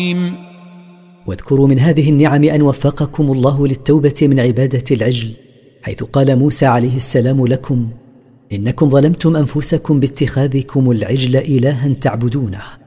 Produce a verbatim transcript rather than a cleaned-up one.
واذكروا من هذه النعم أن وفقكم الله للتوبة من عبادة العجل، حيث قال موسى عليه السلام لكم: إنكم ظلمتم أنفسكم باتخاذكم العجل إلها تعبدونه.